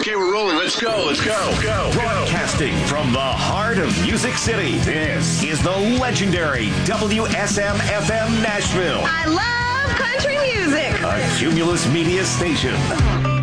Okay, we're rolling. Let's go. Go. Broadcasting from the heart of Music City, this is the legendary WSM-FM Nashville. I love country music. A Cumulus Media station.